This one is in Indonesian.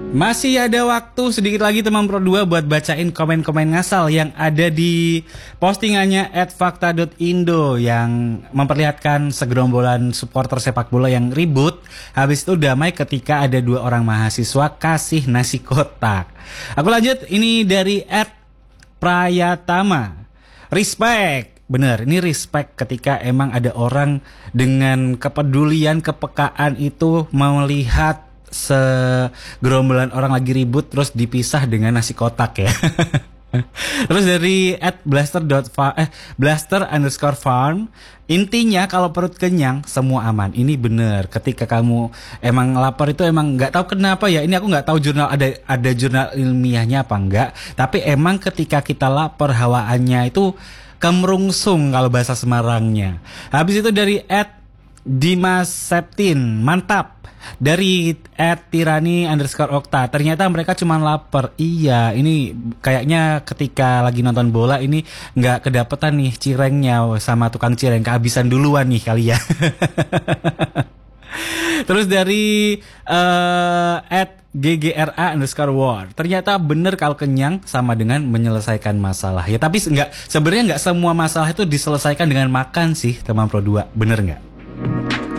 Masih ada waktu sedikit lagi teman Pro 2 buat bacain komen-komen ngasal yang ada di postingannya @fakta.indo yang memperlihatkan segerombolan supporter sepak bola yang ribut habis itu damai ketika ada dua orang mahasiswa kasih nasi kotak. Aku lanjut, ini dari @prayatama. Respect. Bener, ini respect ketika emang ada orang dengan kepedulian, kepekaan itu melihat segerombolan orang lagi ribut terus dipisah dengan nasi kotak ya. Terus dari @blaster_farm, intinya kalau perut kenyang semua aman. Ini bener, ketika kamu emang lapar itu emang nggak tahu kenapa ya, ini aku nggak tahu jurnal ada jurnal ilmiahnya apa enggak, tapi emang ketika kita lapar hawaannya itu kemerungsung kalau bahasa Semarangnya. Habis itu dari Dimas Septin, mantap. Dari @tirani_okta, ternyata mereka cuma lapar. Iya, ini kayaknya ketika lagi nonton bola ini nggak kedapetan nih cirengnya sama tukang cireng, kehabisan duluan nih kali ya. Terus dari @ggra_war, ternyata bener kalau kenyang sama dengan menyelesaikan masalah. Ya tapi sebenarnya nggak semua masalah itu diselesaikan dengan makan sih teman Pro 2, bener nggak?